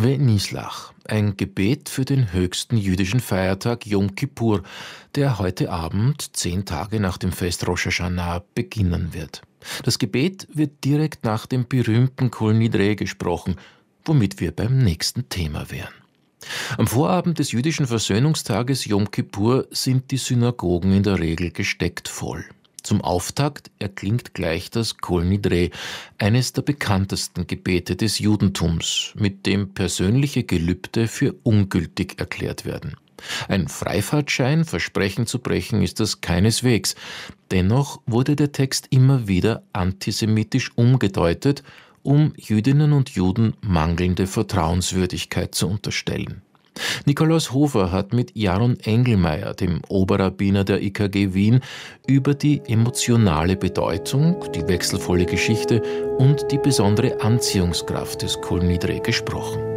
Venislach, ein Gebet für den höchsten jüdischen Feiertag Jom Kippur, der heute Abend, 10 Tage nach dem Fest Rosh Hashanah, beginnen wird. Das Gebet wird direkt nach dem berühmten Kol Nidre gesprochen, womit wir beim nächsten Thema wären. Am Vorabend des jüdischen Versöhnungstages Jom Kippur sind die Synagogen in der Regel gesteckt voll. Zum Auftakt erklingt gleich das Kol Nidre, eines der bekanntesten Gebete des Judentums, mit dem persönliche Gelübde für ungültig erklärt werden. Ein Freifahrtschein, Versprechen zu brechen, ist das keineswegs. Dennoch wurde der Text immer wieder antisemitisch umgedeutet, um Jüdinnen und Juden mangelnde Vertrauenswürdigkeit zu unterstellen. Nikolaus Hofer hat mit Jaron Engelmeier, dem Oberrabbiner der IKG Wien, über die emotionale Bedeutung, die wechselvolle Geschichte und die besondere Anziehungskraft des Kol Nidre gesprochen.